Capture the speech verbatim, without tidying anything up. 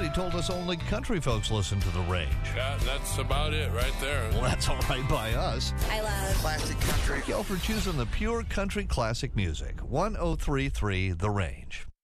Somebody told us only country folks listen to the range. Yeah, that's about it right there. Well, that's all right by us. I love classic country. Thank y'all for choosing the pure country classic music. one oh three point three The Range.